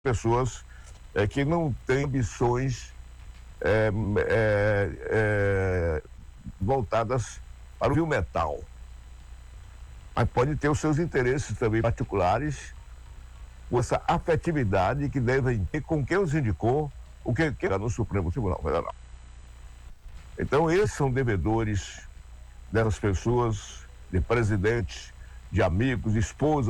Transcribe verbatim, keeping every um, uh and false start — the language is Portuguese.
pessoas é, que não têm ambições é, é, é, voltadas para o meio metal, mas pode ter os seus interesses também particulares, com essa afetividade que devem ter com quem os indicou, o que era no Supremo Tribunal Federal. Então esses são devedores dessas pessoas, de presidentes, de amigos, de esposas,